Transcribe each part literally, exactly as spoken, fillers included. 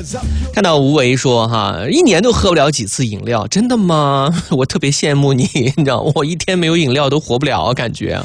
看到吴为说哈，一年都喝不了几次饮料，真的吗？我特别羡慕你，你知道，我一天没有饮料都活不了，感觉。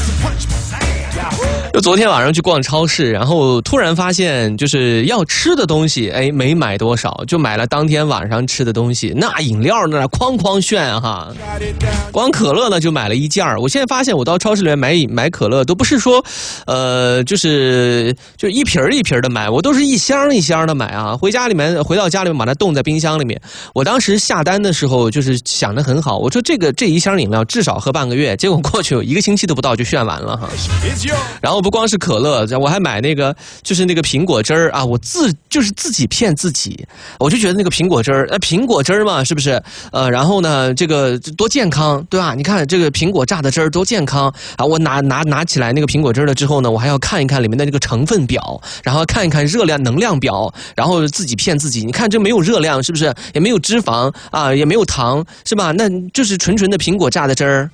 就昨天晚上去逛超市，然后突然发现就是要吃的东西，哎，没买多少，就买了当天晚上吃的东西。那饮料呢，哐哐炫哈，光可乐呢就买了一件儿。我现在发现我到超市里面买买可乐都不是说，呃，就是就一瓶一瓶的买，我都是一箱一箱的买啊。回家里面回到家里面把它冻在冰箱里面。我当时下单的时候就是想得很好，我说这个这一箱饮料至少喝半个月，结果过去有一个星期都不到就炫完了哈。然后不光是可乐，我还买那个就是那个苹果汁儿啊，我自就是自己骗自己，我就觉得那个苹果汁儿，呃，苹果汁儿嘛，是不是？呃，然后呢，这个多健康，对吧？你看这个苹果榨的汁儿多健康啊！我拿拿拿起来那个苹果汁儿了之后呢，我还要看一看里面的这个成分表，然后看一看热量能量表，然后自己骗自己，你看这没有热量，是不是？也没有脂肪啊，也没有糖，是吧？那就是纯纯的苹果榨的汁儿。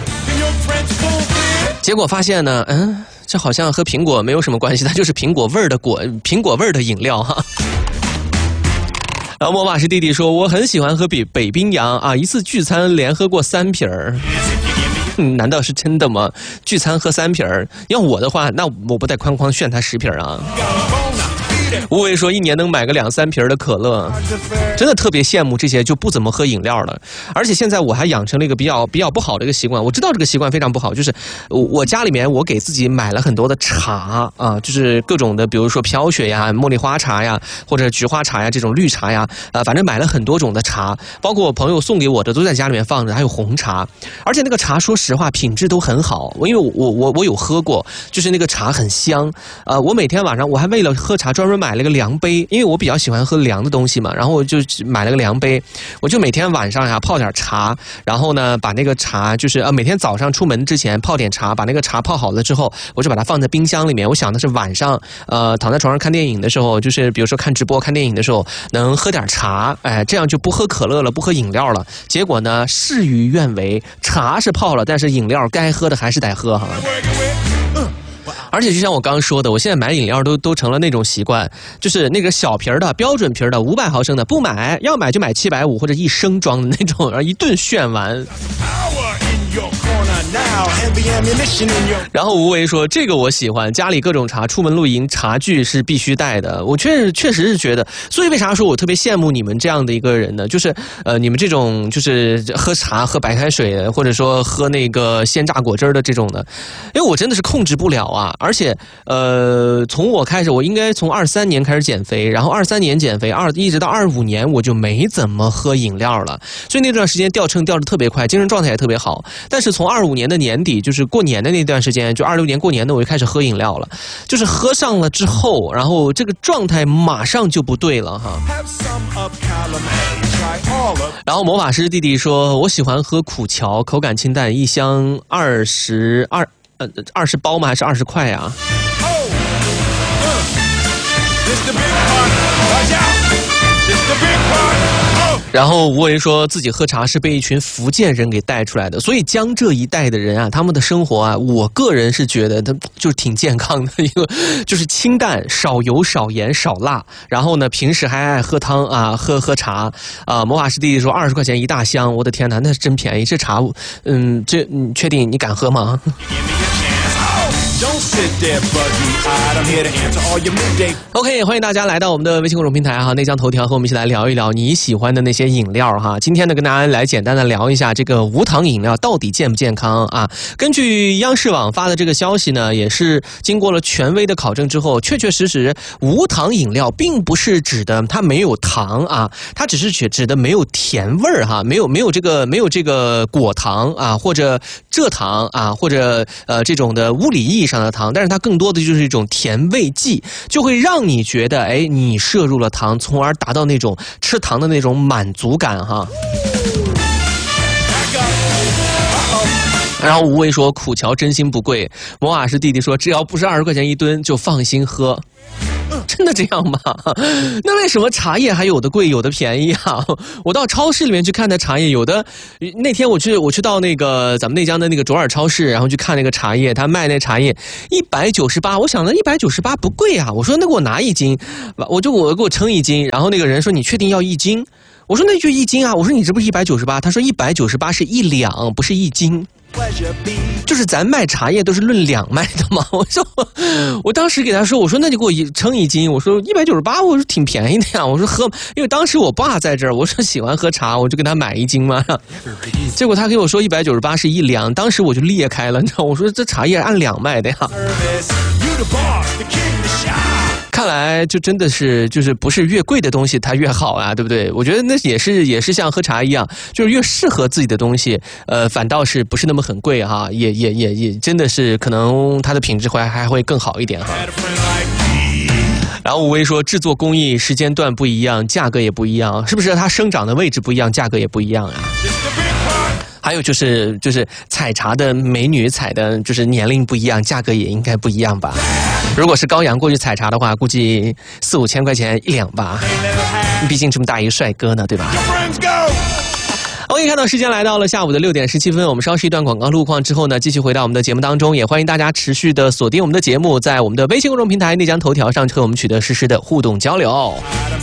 结果发现呢，嗯，这好像和苹果没有什么关系，它就是苹果味儿的果，苹果味儿的饮料哈。然后魔法师弟弟说，我很喜欢喝北北冰洋啊，一次聚餐连喝过三瓶儿。嗯，难道是真的吗？聚餐喝三瓶儿，要我的话，那我不得哐哐炫他十瓶啊。吴为说一年能买个两三瓶的可乐，真的特别羡慕这些就不怎么喝饮料了。而且现在我还养成了一个比较比较不好的一个习惯，我知道这个习惯非常不好，就是我家里面我给自己买了很多的茶啊，就是各种的，比如说飘雪呀、茉莉花茶呀，或者菊花茶呀这种绿茶呀，呃，反正买了很多种的茶，包括我朋友送给我的都在家里面放着，还有红茶，而且那个茶说实话品质都很好，因为我我我我有喝过，就是那个茶很香，呃，我每天晚上我还为了喝茶专门买了个量杯，因为我比较喜欢喝凉的东西嘛，然后我就买了个量杯，我就每天晚上呀泡点茶，然后呢把那个茶就是呃每天早上出门之前泡点茶，把那个茶泡好了之后，我就把它放在冰箱里面。我想的是晚上呃躺在床上看电影的时候，就是比如说看直播看电影的时候能喝点茶，哎，这样就不喝可乐了，不喝饮料了。结果呢事与愿违，茶是泡了，但是饮料该喝的还是得喝哈。而且就像我刚刚说的，我现在买饮料都都成了那种习惯，就是那个小瓶的标准瓶的五百毫升的不买，要买就买七百五或者一升装的那种，然后一顿炫完。然后吴为说这个我喜欢，家里各种茶，出门露营茶具是必须带的。我确实确实是觉得，所以为啥说我特别羡慕你们这样的一个人呢？就是呃你们这种就是喝茶喝白开水或者说喝那个鲜榨果汁的这种的，因为我真的是控制不了啊。而且呃从我开始，我应该从二三年开始减肥，然后二三年减肥，二一直到二五年我就没怎么喝饮料了，所以那段时间掉秤掉得特别快，精神状态也特别好。但是从二五年的年底，就是过年的那段时间，就二六年过年的我就开始喝饮料了，就是喝上了之后，然后这个状态马上就不对了哈。然后魔法师弟弟说，我喜欢喝苦荞，口感清淡，一箱二十二呃二十包吗？还是二十块呀？然后吴为说自己喝茶是被一群福建人给带出来的，所以江浙一带的人啊，他们的生活啊，我个人是觉得他就是挺健康的一个，就是清淡，少油少盐少辣，然后呢平时还爱喝汤啊，喝喝茶啊。魔法师弟弟说二十块钱一大箱，我的天哪，那是真便宜。这茶，嗯，这你确定你敢喝吗？OK， 欢迎大家来到我们的微信公众平台哈，内江头条和我们一起来聊一聊你喜欢的那些饮料哈。今天呢，跟大家来简单的聊一下这个无糖饮料到底健不健康啊？根据央视网发的这个消息呢，也是经过了权威的考证之后，确确实实无糖饮料并不是指的它没有糖啊，它只是指指的没有甜味儿哈，没有没有这个没有这个果糖啊，或者蔗糖啊，或者呃这种的物理意义上的糖，但是它更多的就是一种甜味剂，就会让你觉得哎，你摄入了糖，从而达到那种吃糖的那种满足感哈。然后吴为说苦荞真心不贵，魔法师弟弟说只要不是二十块钱一吨就放心喝。 真的这样吗？那为什么茶叶还有的贵有的便宜啊？我到超市里面去看的茶叶，有的那天我去我去到那个咱们内江的那个卓尔超市，然后去看那个茶叶，他卖那茶叶一百九十八，我想呢一百九十八不贵啊，我说那给我拿一斤，我就我给我称一斤，然后那个人说你确定要一斤？我说那就一斤啊，我说你这不是一百九十八？他说一百九十八是一两，不是一斤。就是咱卖茶叶都是论两卖的嘛。我说我，我当时给他说，我说那就给我一称一斤。我说一百九十八，我说挺便宜的呀。我说喝，因为当时我爸在这儿，我说喜欢喝茶，我就给他买一斤嘛。结果他给我说一百九十八是一两，当时我就裂开了，你知道？我说这茶叶按两卖的呀。看来就真的是就是不是越贵的东西它越好啊，对不对？我觉得那也是也是像喝茶一样，就是越适合自己的东西，呃，反倒是不是那么很贵哈，也也也也真的是可能它的品质会还会更好一点哈。然后吴威说，制作工艺、时间段不一样，价格也不一样，是不是？它生长的位置不一样，价格也不一样啊。还有就是就是采茶的美女采的，就是年龄不一样，价格也应该不一样吧。如果是高阳过去采茶的话，估计四五千块钱一两吧，毕竟这么大一个帅哥呢，对吧？OK， 看到时间来到了下午的六点十七分，我们稍事一段广告路况之后呢，继续回到我们的节目当中，也欢迎大家持续的锁定我们的节目，在我们的微信公众平台内江头条上和我们取得实时的互动交流。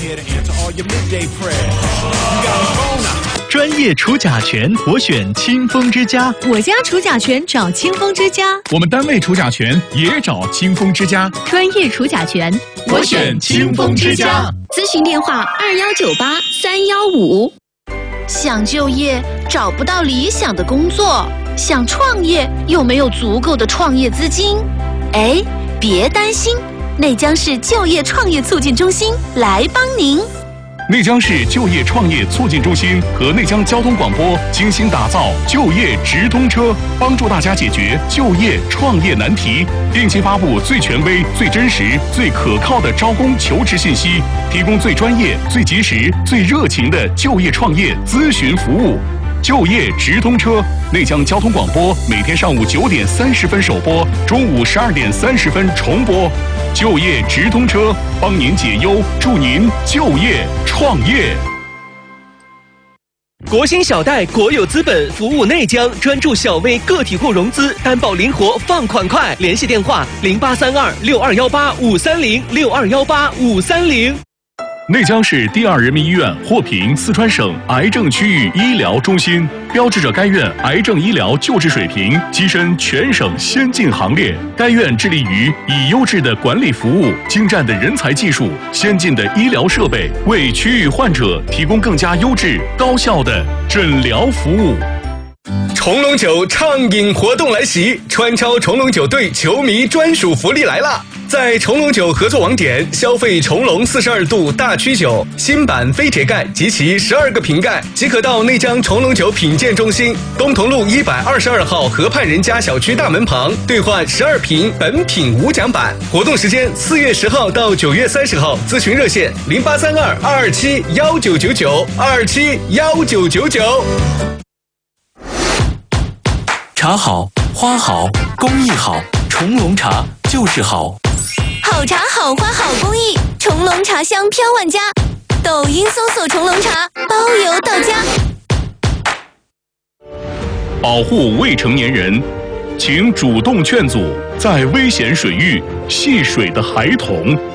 专业除甲醛，我选清风之家。 我家除甲醛找清风之家。 我们单位除甲醛也找清风之家。 专业除甲醛， 我选清风之家。 咨询电话二幺九八三幺五。想就业找不到理想的工作，想创业又没有足够的创业资金。哎，别担心，内江市就业创业促进中心来帮您。 内江市就业创业促进中心和内江交通广播精心打造就业直通车，帮助大家解决就业创业难题，定期发布最权威、最真实、最可靠的招工求职信息，提供最专业、最及时、最热情的就业创业咨询服务。就业直通车，内江交通广播每天上午九点三十分首播，中午十二点三十分重播。就业直通车，帮您解忧，助您就业创业。 国兴小贷国有资本服务内江，专注小微个体户融资，担保灵活，放款快。联系电话零八三二六二幺八五三零六二幺八五三零。 内江市第二人民医院获评四川省癌症区域医疗中心，标志着该院癌症医疗救治水平跻身全省先进行列。该院致力于以优质的管理服务、精湛的人才技术、先进的医疗设备，为区域患者提供更加优质、高效的诊疗服务。 重龙酒畅饮活动来袭，川超重龙酒队球迷专属福利来了！在重龙酒合作网点消费重龙四十二度大曲酒新版飞铁盖及其十二个瓶盖，即可到内江重龙酒品鉴中心东同路一百二十二号河畔人家小区大门旁兑换十二瓶本品无奖版。活动时间四月十号到九月三十号，咨询热线零八三二二二七幺九九九二二七幺九九九。 茶好，花好，工艺好，重龙茶就是好。 好茶好花好工艺，重龙茶香飘万家。抖音搜索重龙茶，包邮到家。 保护未成年人，请主动劝阻在危险水域戏水的孩童。